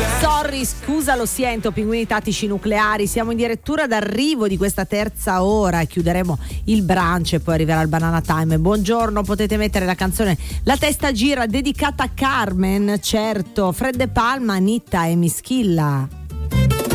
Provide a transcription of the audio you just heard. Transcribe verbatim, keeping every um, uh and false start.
Sorry, scusa, lo sento, pinguini tattici nucleari. Siamo in dirittura d'arrivo di questa terza ora. Chiuderemo il brunch e poi arriverà il banana time. Buongiorno, potete mettere la canzone La testa gira dedicata a Carmen, certo. Fred De Palma, Nitta e Mischilla.